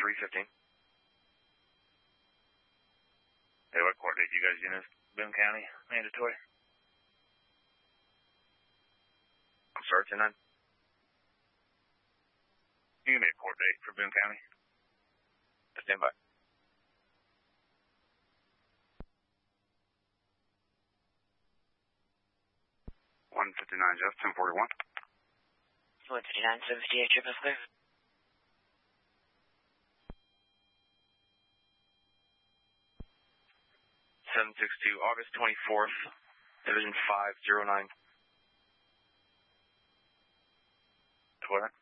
315. Hey, what court date you guys in this? Boone County, mandatory. I'm sorry, 10-9. You give me a court date for Boone County. Stand by. 159, Jeff, 1041. 159, 78, Jeff, is clear. August 24th, Division 509. What?